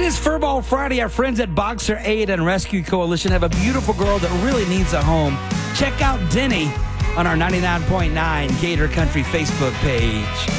is Furball Friday. Our friends at Boxer Aid and Rescue Coalition have a beautiful girl that really needs a home. Check out Denny on our 99.9 Gator Country Facebook page.